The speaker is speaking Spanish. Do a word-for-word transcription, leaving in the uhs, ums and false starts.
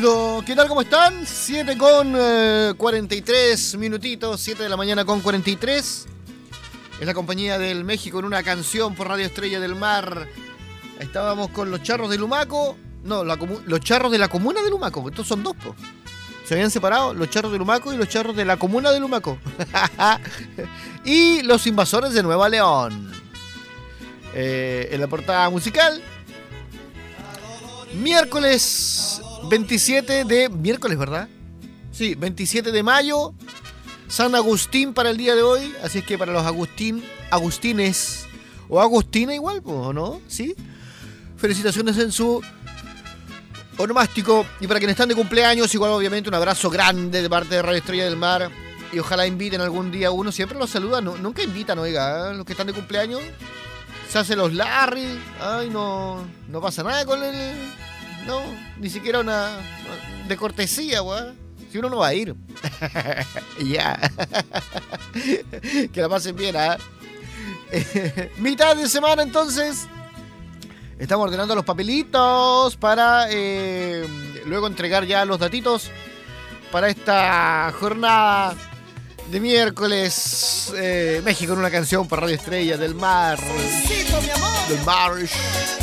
¿Qué tal? ¿Cómo están? siete con eh, cuarenta y tres minutitos, siete de la mañana con cuarenta y tres. Es la compañía del México en una canción por Radio Estrella del Mar. Estábamos con los charros de Lumaco. No, la comu- los charros de la comuna de Lumaco. Estos son dos, po. Se habían separado los charros de Lumaco y los charros de la comuna de Lumaco. Y los invasores de Nueva León. Eh, en la portada musical, miércoles veintisiete de... Miércoles, ¿verdad? Sí, veintisiete de mayo. San Agustín para el día de hoy. Así es que para los Agustín, Agustines o Agustina igual, ¿o no? ¿Sí? Felicitaciones en su onomástico. Y para quienes están de cumpleaños, igual obviamente un abrazo grande de parte de Radio Estrella del Mar. Y ojalá inviten algún día uno. Siempre los saludan. No, nunca invitan, oiga, ¿eh? Los que están de cumpleaños. Se hacen los Larry. Ay, no, no pasa nada con el... No, ni siquiera una... De cortesía, weón. Si uno no va a ir. Ya. Que la pasen bien, ¿ah? ¿eh? Mitad de semana, entonces. Estamos ordenando los papelitos para eh, luego entregar ya los datitos para esta jornada de miércoles. eh, México en una canción para Radio Estrella del Mar. Solicito, mi amor. Del Mar.